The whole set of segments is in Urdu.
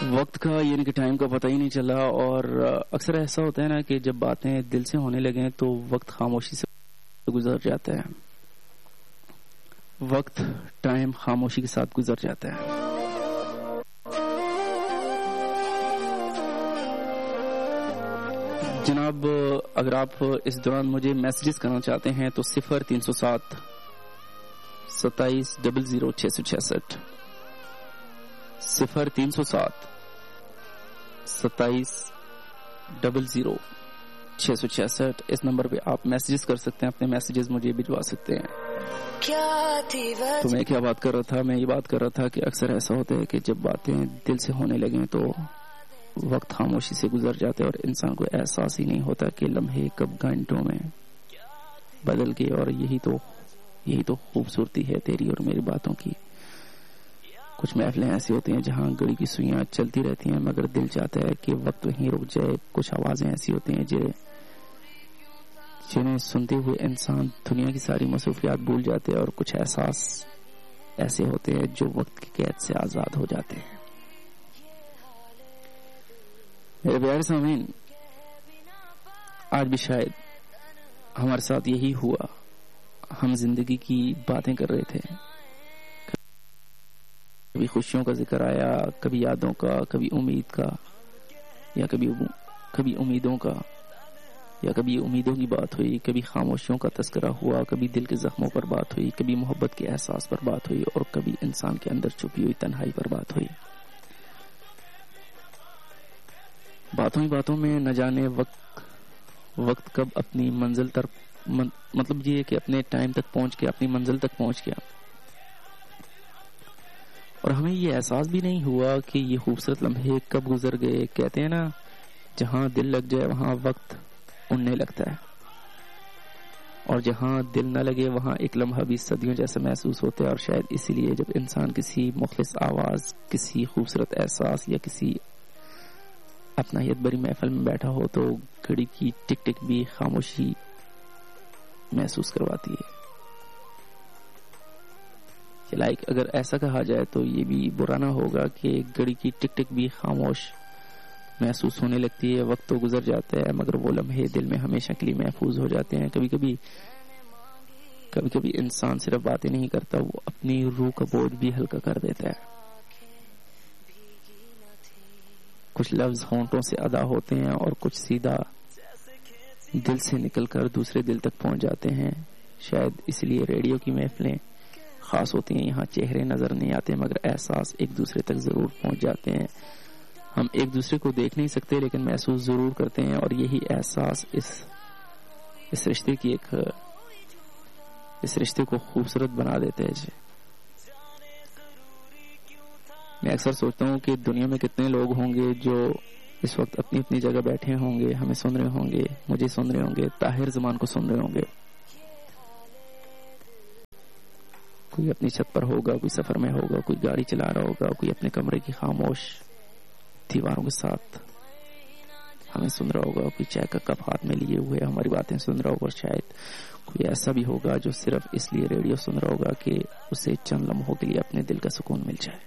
وقت کا یعنی کہ ٹائم کا پتہ ہی نہیں چلا، اور اکثر ایسا ہوتا ہے نا کہ جب باتیں دل سے ہونے لگیں تو وقت خاموشی سے گزر جاتا ہے، وقت ٹائم خاموشی کے ساتھ گزر جاتا ہے۔ جناب اگر آپ اس دوران مجھے میسیجز کرنا چاہتے ہیں تو 0307 27 00 666 0307 27 00 666 اس نمبر پہ آپ میسیجز کر سکتے ہیں، اپنے میسیجز مجھے بھجوا سکتے ہیں۔ تو میں کیا بات کر رہا تھا؟ میں یہ بات کر رہا تھا کہ اکثر ایسا ہوتا ہے کہ جب باتیں دل سے ہونے لگیں تو وقت خاموشی سے گزر جاتا ہے اور انسان کو احساس ہی نہیں ہوتا کہ لمحے کب گھنٹوں میں بدل گئے۔ اور یہی تو خوبصورتی ہے تیری اور میری باتوں کی۔ کچھ محفلیں ایسی ہوتی ہیں جہاں گھڑی کی سوئیاں چلتی رہتی ہیں مگر دل چاہتا ہے کہ وقت وہیں رک جائے۔ کچھ آوازیں ایسی ہوتی ہیں جنہیں سنتے ہوئے انسان دنیا کی ساری مصروفیات بھول جاتے ہیں، اور کچھ احساس ایسے ہوتے ہیں جو وقت کی قید سے آزاد ہو جاتے ہیں۔ میرے پیارے سامعین، آج بھی شاید ہمارے ساتھ یہی ہوا۔ ہم زندگی کی باتیں کر رہے تھے، کبھی خوشیوں کا ذکر آیا، کبھی یادوں کا، کبھی امید کا، یا کبھی امیدوں کا، یا کبھی امیدوں کی بات ہوئی، کبھی خاموشیوں کا تذکرہ ہوا، کبھی دل کے زخموں پر بات ہوئی، کبھی محبت کے احساس پر بات ہوئی، اور کبھی انسان کے اندر چھپی ہوئی تنہائی پر بات ہوئی۔ باتوں ہی باتوں میں نہ جانے وقت کب اپنی منزل تک، مطلب یہ کہ اپنے ٹائم تک پہنچ گیا، اپنی منزل تک پہنچ گیا، اور ہمیں یہ احساس بھی نہیں ہوا کہ یہ خوبصورت لمحے کب گزر گئے۔ کہتے ہیں نا، جہاں دل لگ جائے وہاں وقت اڑنے لگتا ہے، اور جہاں دل نہ لگے وہاں ایک لمحہ بھی صدیوں جیسا محسوس ہوتا ہے۔ اور شاید اسی لیے جب انسان کسی مخلص آواز، کسی خوبصورت احساس یا کسی اپنائیت بری محفل میں بیٹھا ہو تو گھڑی کی ٹک ٹک بھی خاموشی محسوس کرواتی ہے۔ اگر ایسا کہا جائے تو یہ بھی برا نہ ہوگا کہ گھڑی کی ٹک ٹک بھی خاموش محسوس ہونے لگتی ہے۔ وقت تو گزر جاتا ہے مگر وہ لمحے دل میں ہمیشہ کے لیے محفوظ ہو جاتے ہیں۔ کبھی کبھی انسان صرف باتیں نہیں کرتا، وہ اپنی روح کا بوجھ بھی ہلکا کر دیتا ہے۔ کچھ لفظ ہونٹوں سے ادا ہوتے ہیں اور کچھ سیدھا دل سے نکل کر دوسرے دل تک پہنچ جاتے ہیں۔ شاید اس لیے ریڈیو کی محفلیں خاص ہوتی ہیں، یہاں چہرے نظر نہیں آتے مگر احساس ایک دوسرے تک ضرور پہنچ جاتے ہیں۔ ہم ایک دوسرے کو دیکھ نہیں سکتے لیکن محسوس ضرور کرتے ہیں، اور یہی احساس اس رشتے کو خوبصورت بنا دیتے ہیں۔ میں اکثر سوچتا ہوں کہ دنیا میں کتنے لوگ ہوں گے جو اس وقت اپنی اپنی جگہ بیٹھے ہوں گے، ہمیں سن رہے ہوں گے، مجھے سن رہے ہوں گے، طاہر زمان کو سن رہے ہوں گے۔ کوئی اپنی چھت پر ہوگا، کوئی سفر میں ہوگا، کوئی گاڑی چلا رہا ہوگا، کوئی اپنے کمرے کی خاموش دیواروں کے ساتھ ہمیں سن رہا ہوگا، کوئی چائے کا کپ ہاتھ میں لیے ہوئے ہماری باتیں سن رہا ہوگا، اور شاید کوئی ایسا بھی ہوگا جو صرف اس لیے ریڈیو سن رہا ہوگا کہ اسے چند لمحوں کے لیے اپنے دل کا سکون مل جائے۔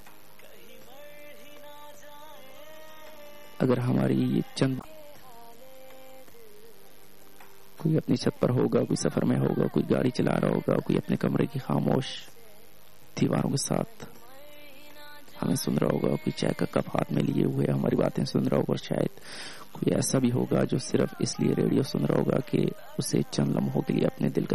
اگر ہماری یہ چند، کوئی اپنی چھت پر ہوگا، کوئی سفر میں ہوگا، کوئی گاڑی چلا رہا ہوگا، کوئی اپنے کمرے کی خاموش دیواروں کے ساتھ ہمیں سن رہا ہوگا، کوئی چائے کا کپ ہاتھ میں لیے ہوئے ہماری باتیں سن رہا ہوگا، اور شاید کوئی ایسا بھی ہوگا جو صرف اس لیے ریڈیو سن رہا ہوگا کہ اسے چند لمحوں کے لیے اپنے دل کا